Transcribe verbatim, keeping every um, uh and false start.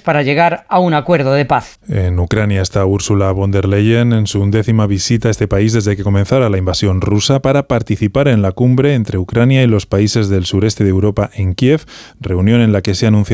para llegar a un acuerdo de paz. En Ucrania está Ursula von der Leyen en su undécima visita a este país desde que comenzara la invasión rusa para participar en la cumbre entre Ucrania y los países del sureste de Europa en Kiev, reunión en la que se ha anunciado